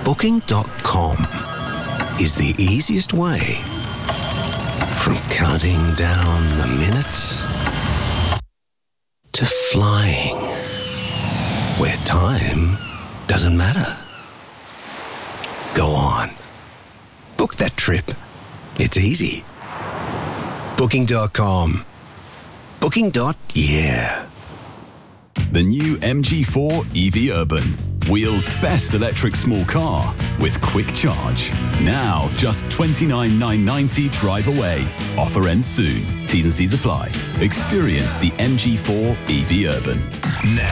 Booking.com is the easiest way from counting down the minutes to flying where time doesn't matter. Go on. Book that trip. It's easy. Booking.com. Booking.yeah. The new MG4 EV Urban. Wheels best electric small car with quick charge. Now just $29,990 drive away. Offer ends soon. T's and C's apply. Experience the MG4 EV Urban. Now.